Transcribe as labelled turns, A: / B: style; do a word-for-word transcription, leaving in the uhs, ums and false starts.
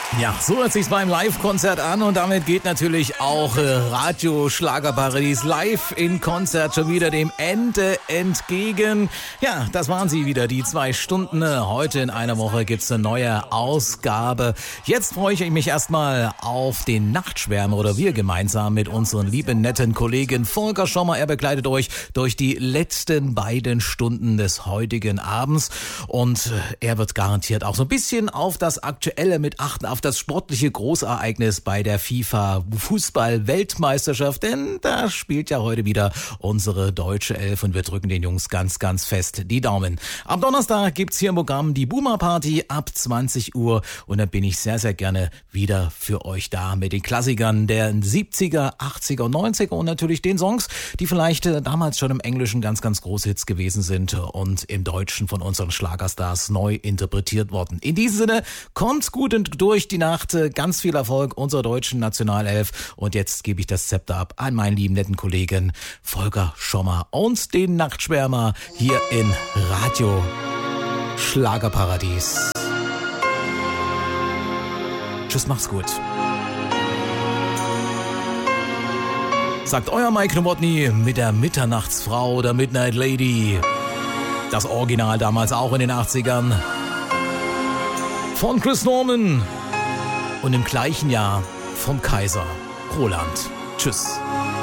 A: Ja, so hört sich's beim Live-Konzert an und damit geht natürlich auch äh, Radio Schlagerparadies live in Konzert schon wieder dem Ende entgegen. Ja, das waren sie wieder, die zwei Stunden. Heute in einer Woche gibt's eine neue Ausgabe. Jetzt freue ich mich erstmal auf den Nachtschwärmer oder wir gemeinsam mit unseren lieben, netten Kollegen Volker Schommer. Er begleitet euch durch die letzten beiden Stunden des heutigen Abends und er wird garantiert auch so ein bisschen auf das Aktuelle mit achten, auf das sportliche Großereignis bei der FIFA-Fußball-Weltmeisterschaft, denn da spielt ja heute wieder unsere deutsche Elf und wir drücken den Jungs ganz, ganz fest die Daumen. Am Donnerstag gibt's hier im Programm die Boomer Party ab zwanzig Uhr und da bin ich sehr, sehr gerne wieder für euch da mit den Klassikern der siebziger, achtziger und neunziger und natürlich den Songs, die vielleicht damals schon im Englischen ganz, ganz große Hits gewesen sind und im Deutschen von unseren Schlagerstars neu interpretiert worden. In diesem Sinne, kommt gut durch die Nacht, ganz viel Erfolg unserer deutschen Nationalelf und jetzt gebe ich das Zepter ab an meinen lieben netten Kollegen Volker Schommer und den Nachtschwärmer hier in Radio Schlagerparadies. Tschüss, macht's gut. Sagt euer Mike Nowotny mit der Mitternachtsfrau oder Midnight Lady. Das Original damals auch in den achtzigern. Von Chris Norman. Und im gleichen Jahr vom Kaiser Roland. Tschüss.